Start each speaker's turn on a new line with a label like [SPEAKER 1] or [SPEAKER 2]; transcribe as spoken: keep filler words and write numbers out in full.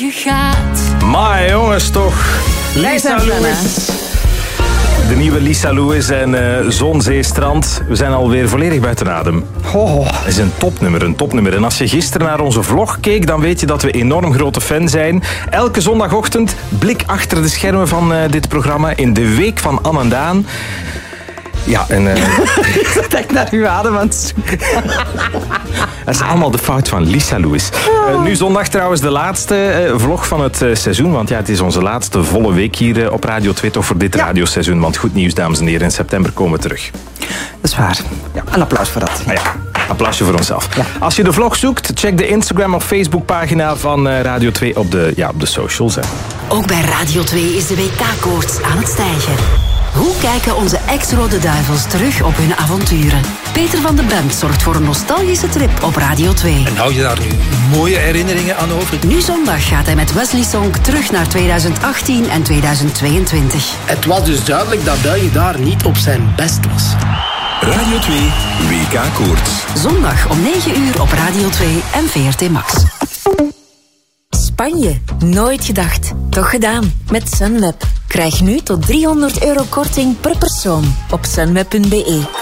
[SPEAKER 1] je gaat.
[SPEAKER 2] Maar jongens toch. Lisa Lewis. De nieuwe Lisa Lewis en uh, Zon, Zee, Strand. We zijn alweer volledig buiten adem. Oh. Het is een topnummer, een topnummer. En als je gisteren naar onze vlog keek, dan weet je dat we enorm grote fan zijn. Elke zondagochtend blik achter de schermen van uh, dit programma in de week van Anne en Daan. Ja, en... Uh...
[SPEAKER 3] Ik denk naar uw adem aan het zoeken.
[SPEAKER 2] Dat is allemaal de fout van Lisa Lewis. Uh, nu zondag trouwens de laatste uh, vlog van het uh, seizoen. Want ja, het is onze laatste volle week hier uh, op Radio twee. Toch voor dit ja. radioseizoen. Want goed nieuws, dames en heren. In september komen we terug.
[SPEAKER 3] Dat is waar. Ja, een applaus voor dat.
[SPEAKER 2] Ah, ja. Applausje voor onszelf. Ja. Als je de vlog zoekt, check de Instagram of Facebook pagina van uh, Radio twee op de, ja, op de socials. Hè.
[SPEAKER 1] Ook bij Radio twee is de W K-koorts aan het stijgen. Hoe kijken onze ex-Rode Duivels terug op hun avonturen? Peter van de Bemt zorgt voor een nostalgische trip op Radio twee.
[SPEAKER 4] En hou je daar nu mooie herinneringen aan over?
[SPEAKER 1] Nu zondag gaat hij met Wesley Sonk terug naar twintig achttien en tweeduizend tweeëntwintig.
[SPEAKER 5] Het was dus duidelijk dat België daar niet op zijn best was.
[SPEAKER 6] Radio twee W K-koorts.
[SPEAKER 1] Zondag om negen uur op Radio twee en V R T Max.
[SPEAKER 7] Spanje. Nooit gedacht. Toch gedaan. Met Sunweb. Krijg nu tot driehonderd euro korting per persoon op sunweb punt be.